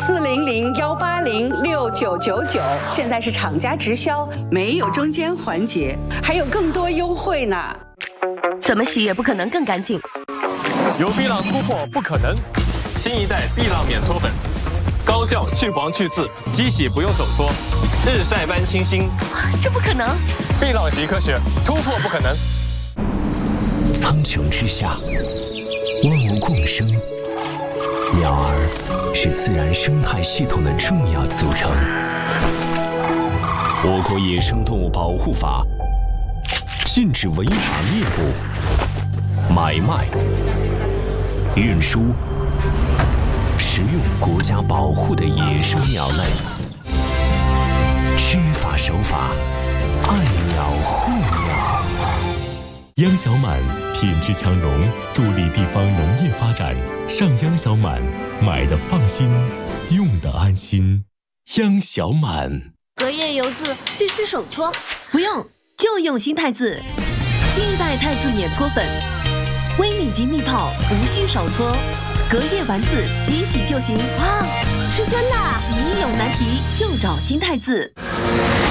400-180-6999，现在是厂家直销，没有中间环节，还有更多优惠呢。 怎么洗也不可能更干净。 有碧浪突破不可能，新一代碧浪免搓粉，高效去黄去渍，机洗不用手搓，日晒般清新。 这不可能！ 碧浪洗科学，突破不可能。 苍穹之下，万物共生，鸟儿是自然生态系统的重要组成。我国野生动物保护法禁止违法猎捕、买卖、运输、食用国家保护的野生鸟类。知法守法，爱鸟护鸟。 央小满品质强融，助力地方农业发展。上央小满，买的放心，用的安心。央小满。 隔夜油渍必须手搓， 不用，就用新汰渍。新一代汰渍免搓粉，微米级密泡，无需手搓，隔夜完渍，即洗就行。 哇，是真的！ 洗衣有难题就找新汰渍。